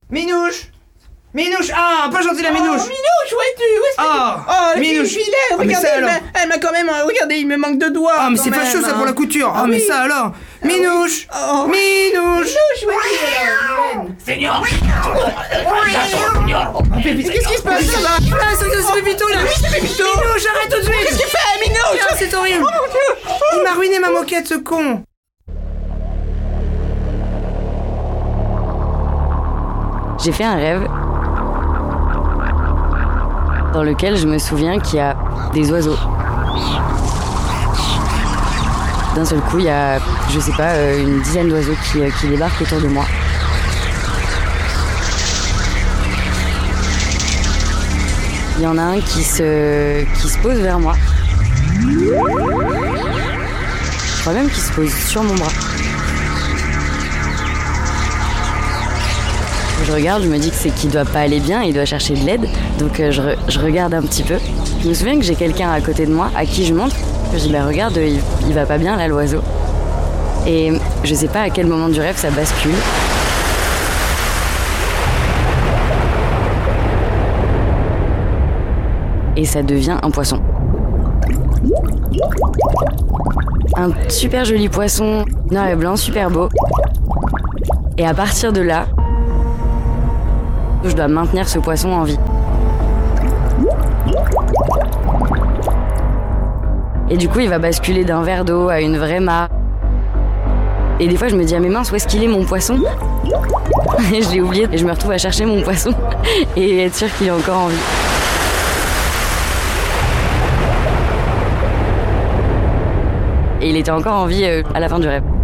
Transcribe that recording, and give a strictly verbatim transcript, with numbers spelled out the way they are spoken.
Minouche Minouche. Ah, pas gentil la Minouche. Oh, Minouche, où es-tu? Où est-ce que Oh, tu... Oh, la Minouche. fille, filet, Ah, mais regardez, ça, elle m'a- alors. elle m'a quand même... Regardez, il me manque deux doigts. Ah, mais quand c'est même, fâcheux ça hein. pour la couture. Ah, Ah mais oui. ça alors. Minouche Oh. Minouche. Minouche, où es-tu? Seigneur. Qu'est-ce qui se passe là-bas? Ah, c'est c'est Pépito là. Minouche, arrête tout de suite. Qu'est-ce qu'il fait, Minouche? Ah, c'est horrible. Il m'a ruiné ma moquette, ce con. J'ai fait un rêve dans lequel je me souviens qu'il y a des oiseaux. D'un seul coup, il y a, je sais pas, euh, une dizaine d'oiseaux qui, euh, qui débarquent autour de moi. Il y en a un qui se, qui se pose vers moi. Je crois même qu'il se pose sur mon bras. Je regarde, je me dis que c'est qu'il doit pas aller bien, il doit chercher de l'aide, donc euh, je, re- je regarde un petit peu. Je me souviens que j'ai quelqu'un à côté de moi à qui je montre. Je dis bah regarde, il, il va pas bien là l'oiseau. Et je sais pas à quel moment du rêve ça bascule. Et ça devient un poisson. Un super joli poisson, noir et blanc, super beau. Et à partir de là, je dois maintenir ce poisson en vie. Et du coup, il va basculer d'un verre d'eau à une vraie mare. Et des fois, je me dis, ah mais mince, où est-ce qu'il est mon poisson? Et je l'ai oublié, et je me retrouve à chercher mon poisson et être sûre qu'il est encore en vie. Et il était encore en vie euh, à la fin du rêve.